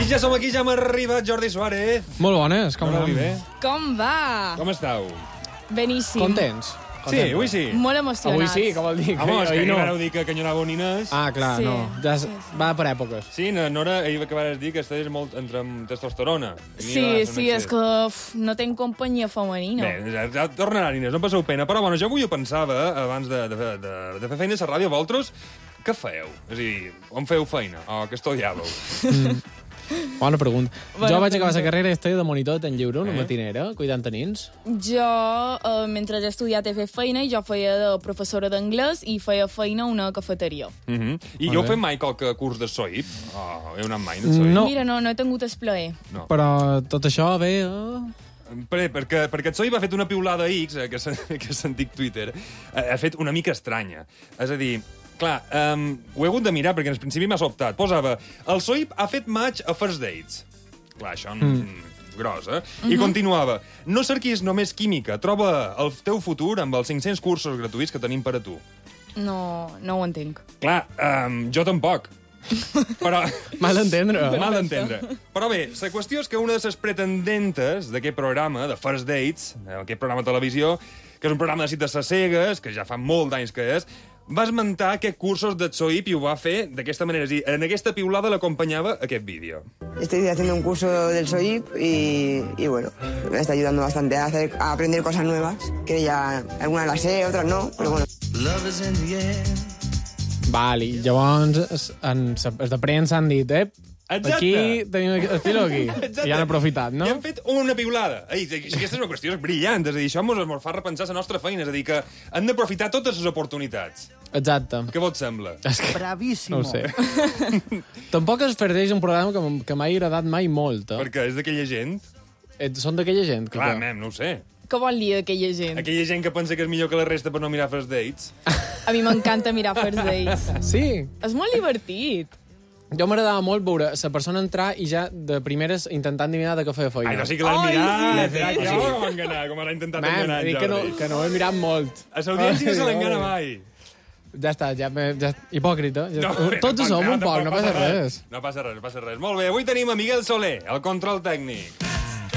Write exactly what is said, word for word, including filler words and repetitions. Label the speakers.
Speaker 1: I ja som aquí, ja hem arribat, Jordi Suárez.
Speaker 2: Molt bones, com
Speaker 1: no
Speaker 2: anem?
Speaker 1: bé?
Speaker 3: Com va?
Speaker 1: Com estàu?
Speaker 3: Beníssim.
Speaker 2: Contents?
Speaker 1: Sí, avui sí.
Speaker 3: Molt emocionats.
Speaker 2: Avui sí, com vol dir?
Speaker 1: Home, és que ahir
Speaker 2: no.
Speaker 1: vareu dir que enyoràveu Ninés.
Speaker 2: Ah, clar,
Speaker 3: Sí.
Speaker 2: no. Ja es, va per èpoques.
Speaker 1: Sí, no, Nora, ahir que vas dir que estàs molt entre amb testosterona.
Speaker 3: Sí, sí, és que uf, no tenc companyia femenina.
Speaker 1: Bé, ja, ja tornarà, Inés, no passeu pena. Però, bueno, jo avui ho pensava, abans de, de, de, de fer feina a la ràdio, vosaltres, què fèieu? És a dir, on feu feina? O què estudiàveu?
Speaker 2: Mm. Bona pregunta.
Speaker 3: Bona
Speaker 2: jo vaig acabar
Speaker 3: pregunta.
Speaker 2: la carrera i estic de monitor de lliure, una
Speaker 1: Eh?
Speaker 2: matinera, cuidant a nins.
Speaker 3: Jo, eh, mentre he estudiat he fet feina, i jo feia de professora d'anglès i feia feina a una cafeteria.
Speaker 1: Uh -huh. I
Speaker 2: Molt
Speaker 1: jo
Speaker 2: bé.
Speaker 1: fet mai qualque curs de soip? Oh, heu anat mai en soip?
Speaker 2: No.
Speaker 3: Mira, no, no he tingut el plaer.
Speaker 1: No.
Speaker 2: Però tot això ve... Eh?
Speaker 1: Per, perquè, perquè el soip ha fet una piulada X, eh, que, sen, que sentit Twitter, eh, ha fet una mica estranya. És a dir, clar, um, ho he hagut de mirar perquè en principi m'ha sobtat. Posava, el soip ha fet match a First Dates. Clar, això... Mm. Gros, eh? Uh -huh. I continuava, no cerquis només química, troba el teu futur amb els cinc-cents cursos gratuïts que tenim per a tu.
Speaker 3: No, no ho entenc.
Speaker 1: Clar, um, jo tampoc. Però...
Speaker 2: Mal d'entendre.
Speaker 1: Mal d'entendre. Però bé, la qüestió és que una de les pretendentes d'aquest programa, de First Dates, aquest programa de televisió, que és un programa de cites cegues, que ja fa molt d'anys que és, va esmentar aquests cursos de soip i ho va fer d'aquesta manera. És a dir, en aquesta piulada l'acompanyava aquest vídeo.
Speaker 4: Estoy haciendo un curso del soip y, y bueno, me está ayudando bastante a, hacer, a aprender cosas nuevas, que ya algunas las sé, otras no, pero bueno.
Speaker 2: Vale, llavors es, en, els de premsa han dit, eh?
Speaker 1: Exacte.
Speaker 2: Aquí tenim el filo aquí.
Speaker 1: Exacte.
Speaker 2: I han aprofitat, no?
Speaker 1: I han fet una piulada. Ei, aquesta és una qüestió brillant. És a dir, això ens fa repensar la nostra feina. És a dir, que han d'aprofitar totes les oportunitats.
Speaker 2: Exacte.
Speaker 1: Què vos sembla?
Speaker 2: És que...
Speaker 5: Bravíssimo.
Speaker 2: No ho sé. Tampoc es perdeix un programa que, que m'ha agradat mai molt. Eh?
Speaker 1: Perquè és d'aquella gent...
Speaker 2: Et, són d'aquella gent. Que
Speaker 1: Clar,
Speaker 2: que...
Speaker 1: mem, no ho sé.
Speaker 3: Què vol dir aquella gent?
Speaker 1: Aquella gent que pensa que és millor que la resta per no mirar First Dates.
Speaker 3: A mi m'encanta mirar First Dates.
Speaker 2: Sí.
Speaker 3: És molt divertit.
Speaker 2: Jo m'agradava molt veure la persona entrar i ja de primeres intentant adivinar de què feia feina.
Speaker 1: Ai, no, sí que l'has
Speaker 3: Ai,
Speaker 1: mirat.
Speaker 3: sí, sí,
Speaker 1: Ai,
Speaker 3: sí.
Speaker 1: això com enganar, com l'ha intentat
Speaker 2: Man,
Speaker 1: enganar,
Speaker 2: dic que no,
Speaker 1: Jordi.
Speaker 2: que no ho he mirat molt.
Speaker 1: A l'audiència no se l'engana mai.
Speaker 2: Ja està, ja, me- ja hipòcrita. Ja,
Speaker 1: No, bé,
Speaker 2: tots ho
Speaker 1: tampoc,
Speaker 2: som un poc, no passa res.
Speaker 1: No passa res, no passa res. Molt bé, avui tenim a Miguel Soler, el control tècnic.